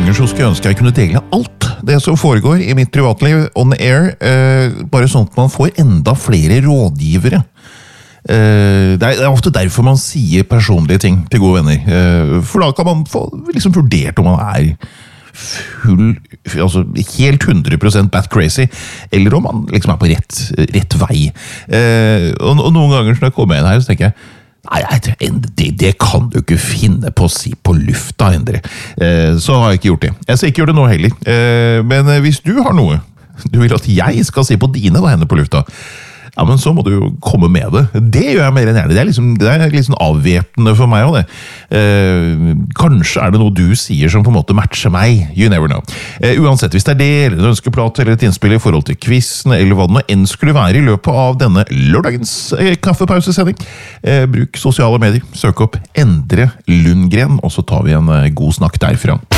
ganger så skulle jeg ønske jeg kunne dele alt det som foregår i mitt privatliv on air, bare sånn at man får enda flere rådgivere. Det er ofte derfor man sier personlige ting til gode venner, for da kan man få liksom vurdert om man altså helt 100% bat crazy, eller om man liksom på rett vei. Og noen ganger når jeg kommer inn her, så tenker jeg, nei, det kan du ikke finne på å si på lufta, Endre. Så har jeg ikke gjort det. Jeg skal ikke gjøre det nå heller. Men hvis du har noe du vil at jeg skal si på dine vegne på lufta, ja, men så må du jo komme med det. Det gjør jeg mer enn gjerne. Det er litt sånn avvæpnende for meg også, det. Kanskje det noe du sier som på en måte matcher meg. You never know. Uansett, hvis det det, eller en ønskeplate, eller et innspill i forhold til quizen, eller hva det nå enn skulle være i løpet av denne lørdagens kaffepausesending, bruk sosiale medier. Søk opp Endre Lundgren, og så tar vi en god snakk derfra.